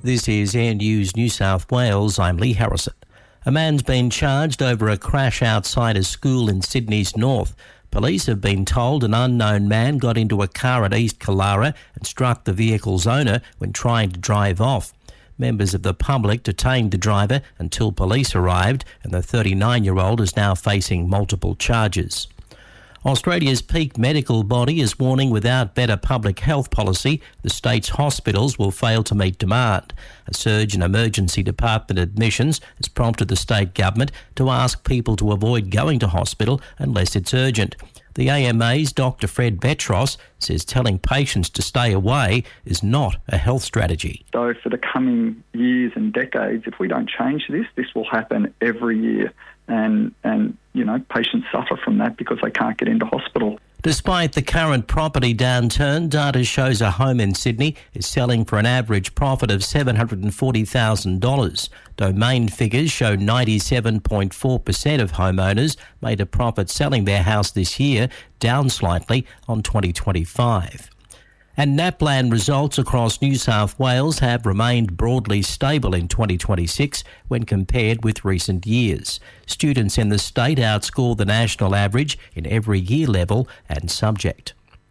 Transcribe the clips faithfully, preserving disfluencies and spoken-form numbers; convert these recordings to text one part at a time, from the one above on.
This is Air News New South Wales. I'm Lee Harrison. A man's been charged over a crash outside a school in Sydney's north. Police have been told an unknown man got into a car at East Killara and struck the vehicle's owner when trying to drive off. Members of the public detained the driver until police arrived, and the thirty-nine-year-old is now facing multiple charges. Australia's peak medical body is warning without better public health policy, the state's hospitals will fail to meet demand. A surge in emergency department admissions has prompted the state government to ask people to avoid going to hospital unless it's urgent. The A M A's Doctor Fred Betros says telling patients to stay away is not a health strategy. So for the coming years and decades, if we don't change this, this will happen every year. And, and you know, patients suffer from that because they can't get into hospital. Despite the current property downturn, data shows a home in Sydney is selling for an average profit of seven hundred forty thousand dollars. Domain figures show ninety-seven point four percent of homeowners made a profit selling their house this year, down slightly on twenty twenty-five. And NAPLAN results across New South Wales have remained broadly stable in twenty twenty-six when compared with recent years. Students in the state outscore the national average in every year level and subject.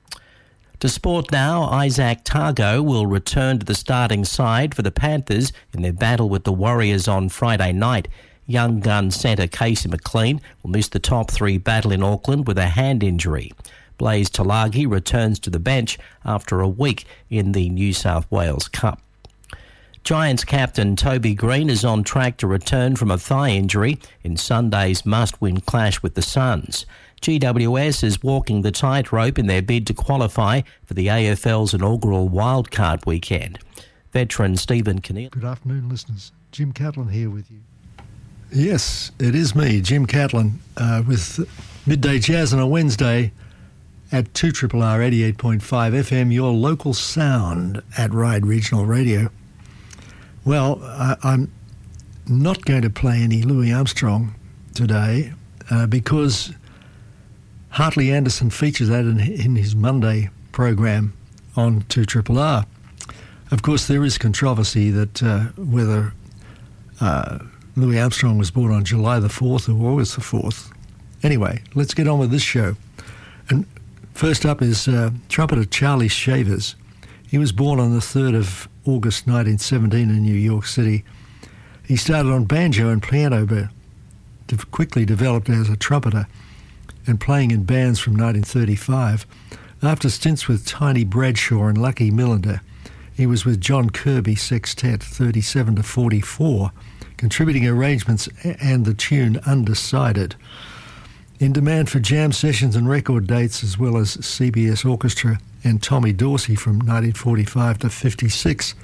To sport now, Isaac Targo will return to the starting side for the Panthers in their battle with the Warriors on Friday night. Young gun centre Casey McLean will miss the top three battle in Auckland with a hand injury. Blaze Talagi returns to the bench after a week in the New South Wales Cup. Giants captain Toby Green is on track to return from a thigh injury in Sunday's must-win clash with the Suns. G W S is walking the tightrope in their bid to qualify for the A F L's inaugural wildcard weekend. Veteran Stephen Keneally. Good afternoon, listeners. Jim Catlin here with you. Yes, it is me, Jim Catlin, uh, with Midday Jazz on a Wednesday at two R R R eighty-eight point five F M, your local sound at Ryde Regional Radio. Well, I, I'm not going to play any Louis Armstrong today uh, because Hartley Anderson features that in, in his Monday program on two R R R. Of course, there is controversy that uh, whether uh, Louis Armstrong was born on July the fourth or August the fourth. Anyway, let's get on with this show. And first up is uh, trumpeter Charlie Shavers. He was born on the third of August nineteen seventeen in New York City. He started on banjo and piano, but quickly developed as a trumpeter and playing in bands from nineteen thirty-five. After stints with Tiny Bradshaw and Lucky Millinder, he was with John Kirby Sextet thirty-seven to forty-four, contributing arrangements and the tune Undecided. In demand for jam sessions and record dates, as well as C B S Orchestra and Tommy Dorsey from nineteen forty-five to fifty-six.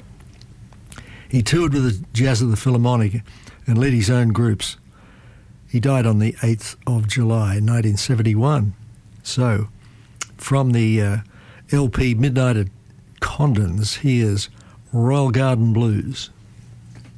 He toured with the Jazz of the Philharmonic and led his own groups. He died on the eighth of July, nineteen seventy-one. So, from the uh, L P Midnight at Condon's, here's Royal Garden Blues.